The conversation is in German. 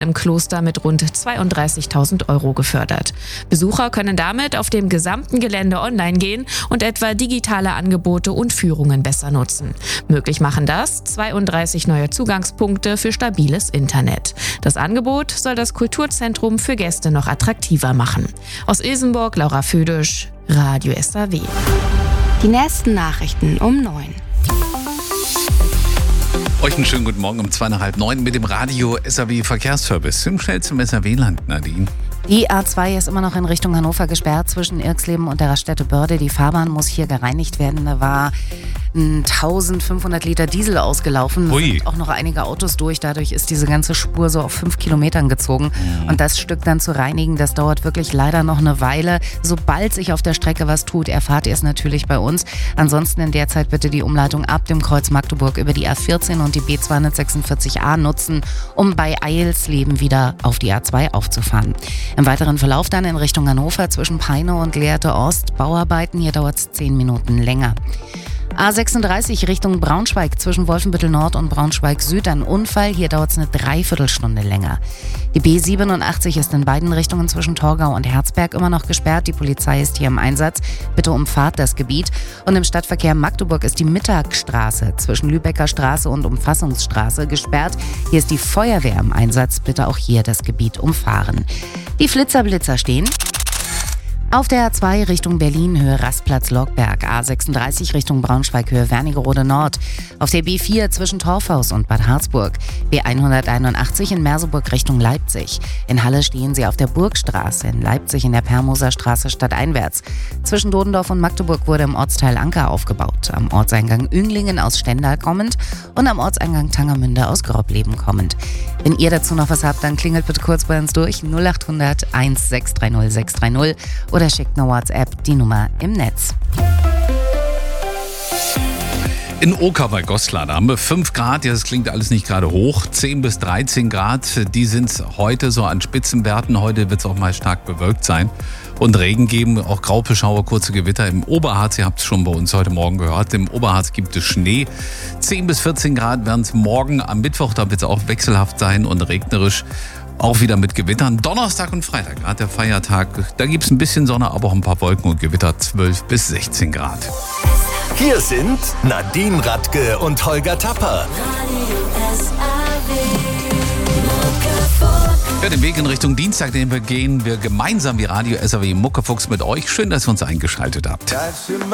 im Kloster mit rund 32.000 € gefördert. Besucher können damit auf dem gesamten Gelände online gehen und etwa digitale Angebote und Führungen besser nutzen. Möglich machen das 32 neue Zugangspunkte für stabiles Internet. Das Angebot soll das Kulturzentrum für Gäste noch attraktiver machen. Aus Ilsenburg, Laura Födisch, Radio SAW. Die nächsten Nachrichten um 9. Euch einen schönen guten Morgen um 8:30 mit dem Radio SAW Verkehrsservice. Im schnellsten SRW-Land, Nadine. Die A2 ist immer noch in Richtung Hannover gesperrt zwischen Irxleben und der Raststätte Börde. Die Fahrbahn muss hier gereinigt werden. Da war 1500 Liter Diesel ausgelaufen. Da sind auch noch einige Autos durch. Dadurch ist diese ganze Spur so auf 5 Kilometern gezogen. Und das Stück dann zu reinigen, das dauert wirklich leider noch eine Weile. Sobald sich auf der Strecke was tut, erfahrt ihr es natürlich bei uns. Ansonsten in der Zeit bitte die Umleitung ab dem Kreuz Magdeburg über die A14 und die B246a nutzen, um bei Eilsleben wieder auf die A2 aufzufahren. Im weiteren Verlauf dann in Richtung Hannover zwischen Peine und Lehrte Ost Bauarbeiten. Hier dauert es 10 Minuten länger. A36 Richtung Braunschweig zwischen Wolfenbüttel Nord und Braunschweig Süd ein Unfall. Hier dauert es eine Dreiviertelstunde länger. Die B87 ist in beiden Richtungen zwischen Torgau und Herzberg immer noch gesperrt. Die Polizei ist hier im Einsatz. Bitte umfahrt das Gebiet. Und im Stadtverkehr Magdeburg ist die Mittagstraße zwischen Lübecker Straße und Umfassungsstraße gesperrt. Hier ist die Feuerwehr im Einsatz. Bitte auch hier das Gebiet umfahren. Die Flitzer-Blitzer stehen auf der A2 Richtung Berlin, Höhe Rastplatz-Lockberg, A36 Richtung Braunschweig, Höhe Wernigerode Nord, auf der B4 zwischen Torfhaus und Bad Harzburg, B181 in Merseburg Richtung Leipzig. In Halle stehen sie auf der Burgstraße, in Leipzig in der Permoser Straße stadteinwärts. Zwischen Dodendorf und Magdeburg wurde im Ortsteil Anker aufgebaut, am Ortseingang Ünglingen aus Stendal kommend und am Ortseingang Tangermünde aus Grobleben kommend. Wenn ihr dazu noch was habt, dann klingelt bitte kurz bei uns durch 0800 1630 630 oder schickt eine WhatsApp, die Nummer im Netz. In Oker bei Goslar, da haben wir 5 Grad, ja, das klingt alles nicht gerade hoch, 10 bis 13 Grad, die sind es heute so an Spitzenwerten. Heute wird es auch mal stark bewölkt sein und Regen geben, auch Graupeschauer, kurze Gewitter im Oberharz. Ihr habt es schon bei uns heute Morgen gehört, im Oberharz gibt es Schnee. 10 bis 14 Grad werden es morgen am Mittwoch, da wird es auch wechselhaft sein und regnerisch. Auch wieder mit Gewittern. Donnerstag und Freitag, gerade der Feiertag, da gibt es ein bisschen Sonne, aber auch ein paar Wolken und Gewitter, 12 bis 16 Grad. Hier sind Nadine Radke und Holger Tapper. Ja, den Weg in Richtung Dienstag, den wir gehen wir gemeinsam wie Radio SAW Muckefuchs mit euch. Schön, dass ihr uns eingeschaltet habt.